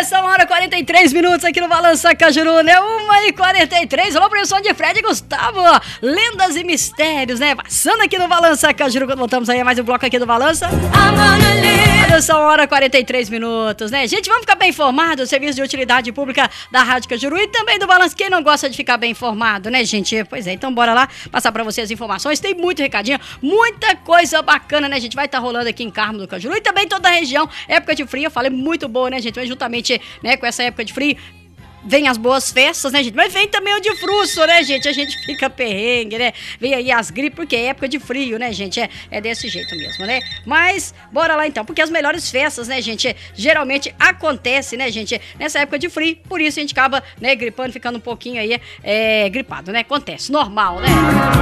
Atenção, hora 43 minutos aqui no Balança Cajuru, né? 1h43. Alô, professor de Fred e Gustavo. Lendas e mistérios, né? Passando aqui no Balança Cajuru. Quando voltamos aí a mais um bloco aqui do Balança. Atenção, hora 43 minutos, né? Gente, vamos ficar bem informados do serviço de utilidade pública da Rádio Cajuru e também do Balança. Quem não gosta de ficar bem informado, né, gente? Pois é, então bora lá passar pra vocês as informações. Tem muito recadinho, muita coisa bacana, né, gente? Vai estar rolando aqui em Carmo do Cajuru e também toda a região. Época de frio, eu falei muito boa, né, gente? Mas juntamente, né, com essa época de frio, vem as boas festas, né, gente? Mas vem também o de frusto, né, gente? A gente fica perrengue, né? Vem aí as gripes, porque é época de frio, né, gente? É desse jeito mesmo, né? Mas, bora lá então, porque as melhores festas, né, gente, geralmente acontecem, né, gente, nessa época de frio. Por isso a gente acaba, né, gripando, ficando um pouquinho aí gripado, né? Acontece, normal, né?